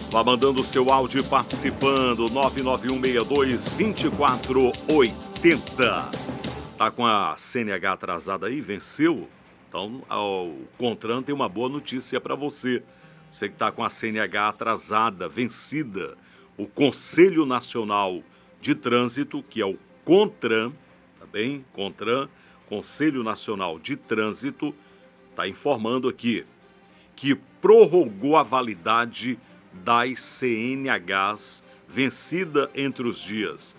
Vá mandando o seu áudio e participando, 99162-2480. Tá com a CNH atrasada aí, venceu? Então, o CONTRAN tem uma boa notícia para você. Você que está com a CNH atrasada, vencida, o Conselho Nacional de Trânsito, que é o CONTRAN, tá bem? CONTRAN, Conselho Nacional de Trânsito, está informando aqui que prorrogou a validade das CNHs vencida entre os dias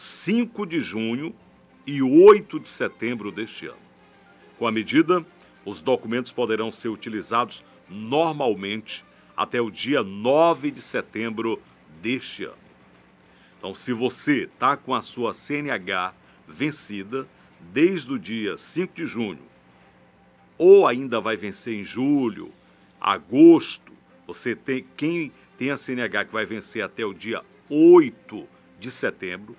5 de junho e 8 de setembro deste ano. Com a medida, os documentos poderão ser utilizados normalmente até o dia 9 de setembro deste ano. Então, se você está com a sua CNH vencida desde o dia 5 de junho, ou ainda vai vencer em julho, agosto, quem tem a CNH que vai vencer até o dia 8 de setembro,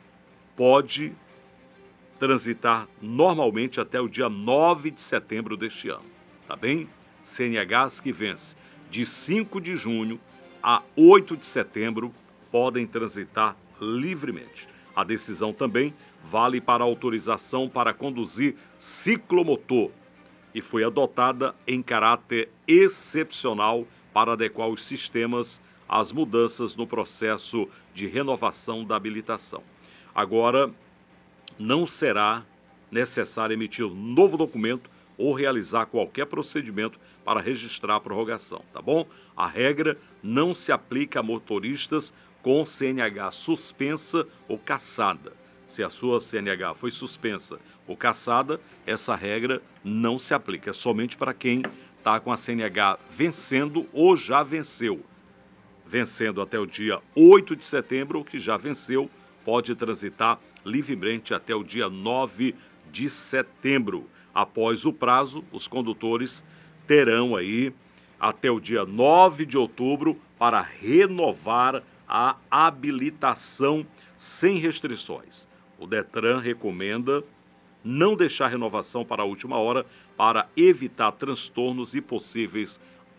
pode transitar normalmente até o dia 9 de setembro deste ano, tá bem? CNHs que vencem de 5 de junho a 8 de setembro podem transitar livremente. A decisão também vale para autorização para conduzir ciclomotor e foi adotada em caráter excepcional para adequar os sistemas às mudanças no processo de renovação da habilitação. Agora, não será necessário emitir um novo documento ou realizar qualquer procedimento para registrar a prorrogação, tá bom? A regra não se aplica a motoristas com CNH suspensa ou cassada. Se a sua CNH foi suspensa ou cassada, essa regra não se aplica. É somente para quem está com a CNH vencendo ou já venceu. Vencendo até o dia 8 de setembro, ou que já venceu, pode transitar livremente até o dia 9 de setembro. Após o prazo, os condutores terão aí até o dia 9 de outubro para renovar a habilitação sem restrições. O Detran recomenda não deixar renovação para a última hora para evitar transtornos e possíveis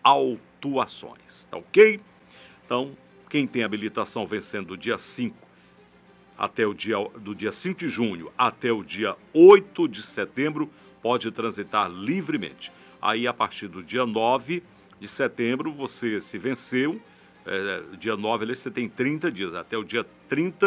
autuações. Tá ok? Então, quem tem habilitação vencendo do dia 5 do dia 5 de junho até o dia 8 de setembro, pode transitar livremente. Aí, a partir do dia 9 de setembro, você se venceu, dia 9 ali você tem 30 dias, até o dia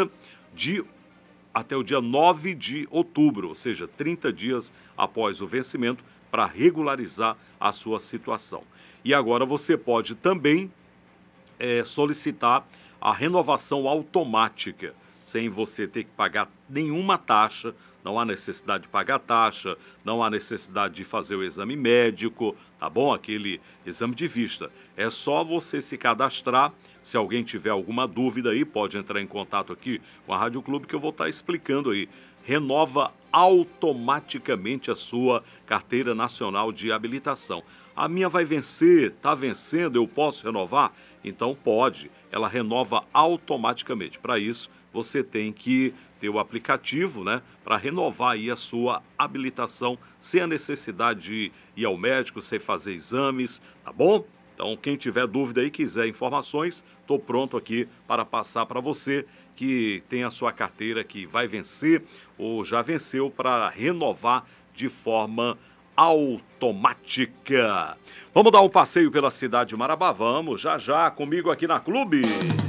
9 de outubro, ou seja, 30 dias após o vencimento, para regularizar a sua situação. E agora você pode também solicitar a renovação automática, sem você ter que pagar nenhuma taxa. Não há necessidade de pagar taxa, não há necessidade de fazer o exame médico, tá bom? Aquele exame de vista. É só você se cadastrar. Se alguém tiver alguma dúvida aí, pode entrar em contato aqui com a Rádio Clube que eu vou estar explicando aí. Renova automaticamente a sua carteira nacional de habilitação. A minha vai vencer, está vencendo, eu posso renovar? Então pode, ela renova automaticamente. Para isso, você tem que ter o aplicativo, né, para renovar aí a sua habilitação sem a necessidade de ir ao médico, sem fazer exames, tá bom? Então, quem tiver dúvida e quiser informações, estou pronto aqui para passar para você que tem a sua carteira que vai vencer ou já venceu para renovar de forma automática. Vamos dar um passeio pela cidade de Marabá? Vamos, já comigo aqui na Clube.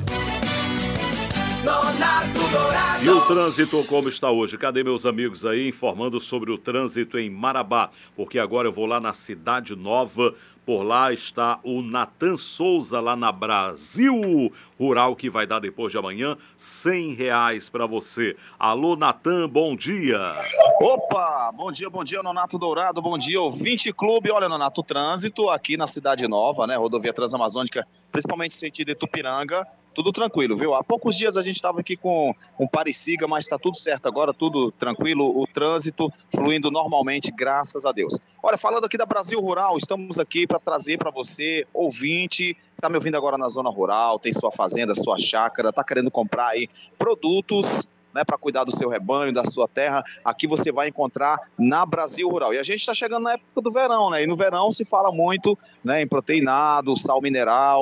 E o trânsito como está hoje? Cadê meus amigos aí informando sobre o trânsito em Marabá? Porque agora eu vou lá na Cidade Nova, por lá está o Natan Souza, lá na Brasil Rural, que vai dar depois de amanhã R$100 para você. Alô, Natan, bom dia. Opa, bom dia, Nonato Dourado, bom dia, ouvinte clube. Olha, Nonato, o trânsito aqui na Cidade Nova, né, rodovia Transamazônica, principalmente sentido Itupiranga, tudo tranquilo, viu? Há poucos dias a gente estava aqui com um Parisiga, mas está tudo certo agora, tudo tranquilo, o trânsito fluindo normalmente, graças a Deus. Olha, falando aqui da Brasil Rural, estamos aqui para trazer para você, ouvinte, está me ouvindo agora na zona rural, tem sua fazenda, sua chácara, está querendo comprar aí produtos, né, para cuidar do seu rebanho, da sua terra, aqui você vai encontrar na Brasil Rural. E a gente está chegando na época do verão, né? E no verão se fala muito, né, em proteinado, sal mineral,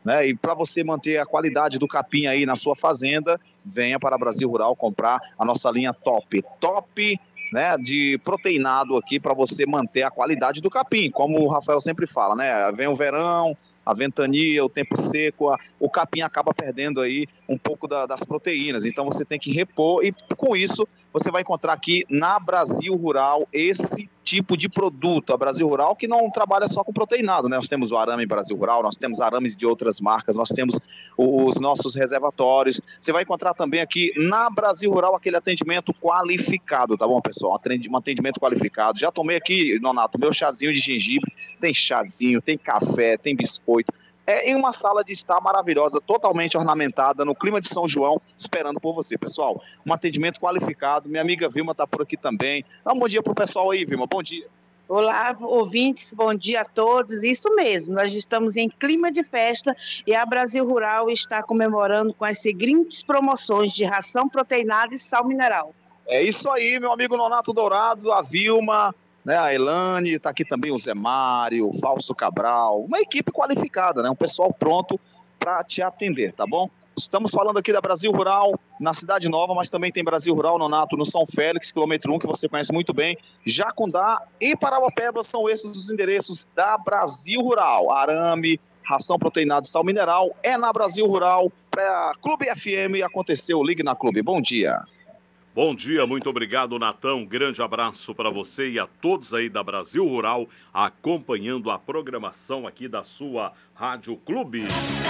né? E para você manter a qualidade do capim aí na sua fazenda, venha para Brasil Rural comprar a nossa linha top, né, de proteinado aqui para você manter a qualidade do capim, como o Rafael sempre fala, né? Vem o verão, a ventania, o tempo seco, o capim acaba perdendo aí um pouco das proteínas, então você tem que repor e com isso você vai encontrar aqui na Brasil Rural esse tipo de produto, a Brasil Rural que não trabalha só com proteinado, né? Nós temos o arame Brasil Rural, nós temos arames de outras marcas, nós temos os nossos reservatórios, você vai encontrar também aqui na Brasil Rural aquele atendimento qualificado, tá bom, pessoal? Um atendimento qualificado. Já tomei aqui, Nonato, meu chazinho de gengibre, tem chazinho, tem café, tem biscoito. É em uma sala de estar maravilhosa, totalmente ornamentada, no clima de São João, esperando por você, pessoal. Um atendimento qualificado. Minha amiga Vilma está por aqui também. Dá um bom dia para o pessoal aí, Vilma. Bom dia. Olá, ouvintes, bom dia a todos. Isso mesmo, nós estamos em clima de festa e a Brasil Rural está comemorando com as seguintes promoções de ração proteinada e sal mineral. É isso aí, meu amigo Nonato Dourado, a Vilma, né, a Elane, está aqui também o Zé Mário, o Fausto Cabral, uma equipe qualificada, né, um pessoal pronto para te atender, tá bom? Estamos falando aqui da Brasil Rural, na Cidade Nova, mas também tem Brasil Rural, Nonato, no São Félix, quilômetro 1, que você conhece muito bem. Jacundá e Parauapebas são esses os endereços da Brasil Rural. Arame, ração proteinada e sal mineral é na Brasil Rural. Para Clube FM aconteceu, ligue na Clube. Bom dia. Bom dia, muito obrigado, Natão. Grande abraço para você e a todos aí da Brasil Rural acompanhando a programação aqui da sua Rádio Clube.